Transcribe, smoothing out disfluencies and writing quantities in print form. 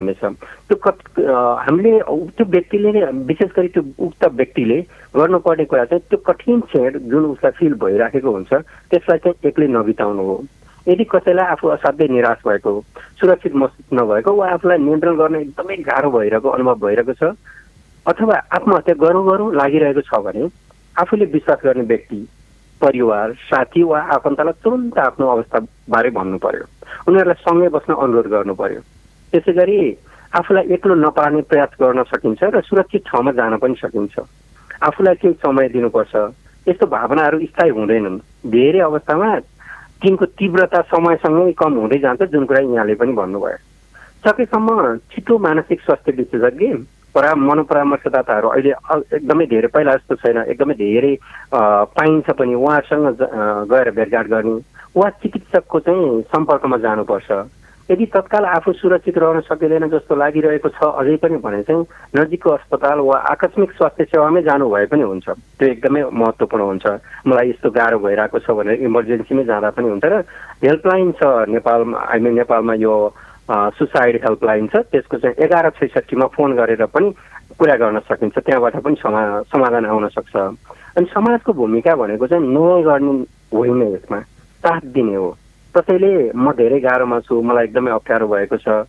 हुनेछ। त्यो हामीले त्यो व्यक्तिले नै विशेष गरी त्यो उक्त व्यक्तिले गर्नुपर्ने कुरा चाहिँ त्यो कठिन क्षण जुन उसलाई फिल भइराखेको हुन्छ त्यसलाई चाहिँ एक्लै नबिताउनु हो। यदि कसैलाई आफू असाध्यै निराश भएको, सुरक्षित महसुस नभएको वा आफूलाई नियन्त्रण गर्न एकदमै गाह्रो भइरहेको अनुभव भइरहेको छ अथवा आत्महत्या गरौँ लागिरहेको छ भने आफूले विश्वास गर्ने व्यक्ति, परिवार, साथी वा आफन्तलाई तुरन्त आफ्नो अवस्थाबारे भन्नु पर्यो। उनीहरूलाई सँगै बस्न अनुरोध गर्नु पर्यो। त्यसै गरी आफूलाई एक्लो नपार्ने प्रयास गर्न सकिन्छ र सुरक्षित ठाउँमा जान पनि सकिन्छ। आफूलाई केही समय दिनुपर्छ। यस्तो भावनाहरू स्थायी हुँदैनन्। धेरै अवस्थामा तिनको तीव्रता समयसँगै कम हुँदै जान्छ, जुन कुरा यहाँले पनि भन्नुभयो। सकेसम्म छिटो मानसिक स्वास्थ्य विशेषज्ञ मनोपरामर्शदाताहरू अहिले एकदमै धेरै, पहिला जस्तो छैन, एकदमै धेरै पाइन्छ पनि। उहाँहरूसँग गएर भेटघाट गर्ने वा चिकित्सकको चाहिँ सम्पर्कमा जानुपर्छ। यदि तत्काल आफू सुरक्षित रहन सकिँदैन जस्तो लागिरहेको छ अझै पनि भने चाहिँ नजिकको अस्पताल वा आकस्मिक स्वास्थ्य सेवामै जानु भए पनि हुन्छ। त्यो एकदमै महत्त्वपूर्ण हुन्छ। मलाई यस्तो गाह्रो भइरहेको छ भनेर इमर्जेन्सीमै जाँदा पनि हुन्छ र हेल्पलाइन छ नेपालमा, नेपालमा यो सुसाइड हेल्पलाइन छ, त्यसको चाहिँ 1166 फोन गरेर पनि कुरा गर्न सकिन्छ। त्यहाँबाट पनि समाधान आउन सक्छ। अनि समाजको भूमिका भनेको चाहिँ न्याय गर्ने होइन, यसमा साथ दिने हो। कसैले म धेरै गाह्रोमा छु, मलाई एकदमै अप्ठ्यारो भएको छ,